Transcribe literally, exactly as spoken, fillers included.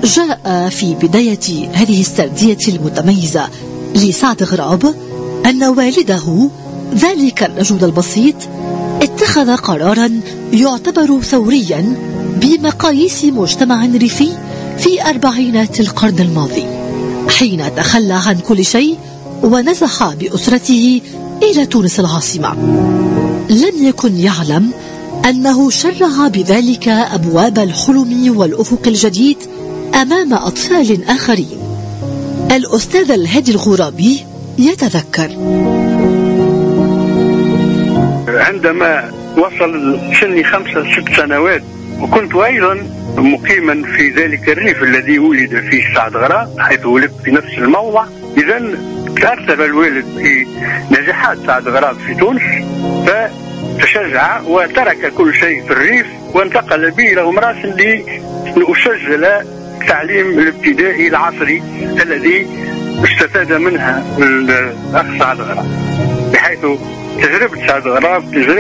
جاء في بداية هذه السردية المتميزة لسعد غراب أن والده ذلك الرجل البسيط اتخذ قرارا يعتبر ثوريا بمقاييس مجتمع ريفي في أربعينات القرن الماضي، حين تخلى عن كل شيء ونزح بأسرته إلى تونس العاصمة. لم يكن يعلم أنه شرع بذلك أبواب الحلم والأفق الجديد أمام أطفال آخرين. الأستاذ الهادي الغرابي يتذكر: عندما وصل سني خمسة ست سنوات وكنت أيضا مقيما في ذلك الريف الذي ولد فيه سعد غراب، حيث ولدت في نفس الموضع. إذن تأثر الوالد بنجاحات سعد غراب في تونس، فتشجع وترك كل شيء في الريف وانتقل بي إلى غمراس لأسجل التعليم الابتدائي العصري الذي استفاد منها الأخ سعد غراب، بحيث تجربة سعد غراب تجربة